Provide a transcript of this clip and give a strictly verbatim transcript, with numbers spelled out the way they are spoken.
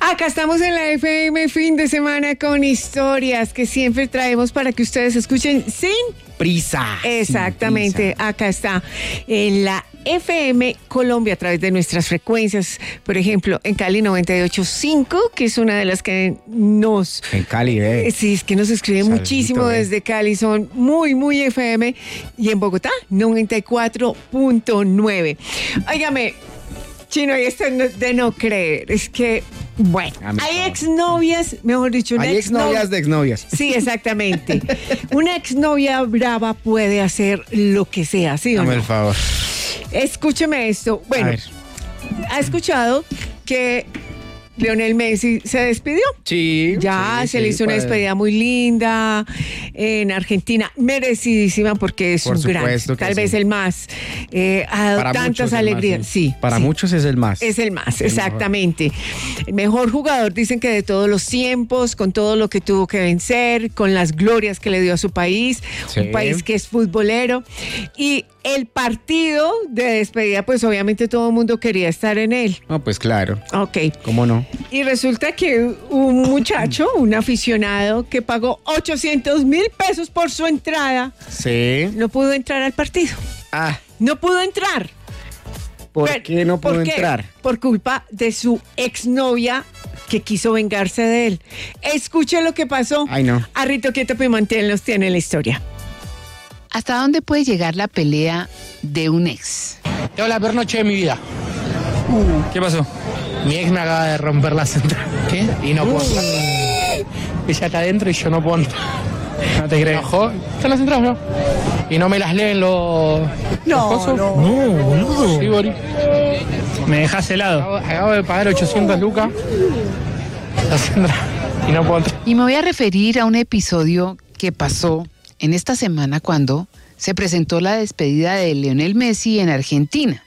Acá estamos en la F M fin de semana con historias que siempre traemos para que ustedes escuchen sin prisa. Exactamente, sin prisa. Acá está en la F M Colombia a través de nuestras frecuencias, por ejemplo, en Cali noventa y ocho punto cinco, que es una de las que nos... En Cali, eh. Sí, es que nos escribe Saludito, muchísimo eh. desde Cali, son muy, muy F M, y en Bogotá noventa y cuatro punto nueve. Óigame, Chino, y esto no- de no creer, es que, bueno, A mí hay no. exnovias, mejor dicho, una Hay exnovias de exnovias. Sí, exactamente. Una exnovia brava puede hacer lo que sea, ¿sí o Dame no? el favor. Escúcheme esto. A Bueno, ver. ¿ha escuchado que Lionel Messi se despidió? Sí. Ya sí, se le sí, hizo una pues, despedida muy linda en Argentina, merecidísima porque es Por un gran, supuesto que tal sí. vez el más, eh, ha dado Para muchos tantas es el alegrías. más, sí, Para sí. muchos es el más. Es el más, El exactamente. El mejor jugador, dicen que de todos los tiempos, con todo lo que tuvo que vencer, con las glorias que le dio a su país, Sí. un país que es futbolero. Y el partido de despedida, pues obviamente todo el mundo quería estar en él. No, pues claro. Ok. ¿Cómo no? Y resulta que un muchacho, un aficionado que pagó ochocientos mil pesos por su entrada, Sí. no pudo entrar al partido. Ah, No pudo entrar. ¿por Pero, qué no pudo ¿por qué? entrar? Por culpa de su exnovia que quiso vengarse de él. Escuche lo que pasó. Ay, no. Arrito Quieto Pimentel nos tiene la historia. ¿Hasta dónde puede llegar la pelea de un ex? Tengo la peor noche de mi vida. ¿Qué pasó? Mi ex me acaba de romper la central. ¿Qué? Y no puedo entrar. Ella está adentro y yo no puedo entrar. No te creo. Enojó. Están las entradas, ¿no? Y no me las leen los... No, los cosos. No, boludo. Sí, Boris. Me dejas helado. Acabo, acabo de pagar ochocientas lucas. Las entradas. Y no puedo entrar. Y me voy a referir a un episodio que pasó en esta semana cuando se presentó la despedida de Lionel Messi en Argentina.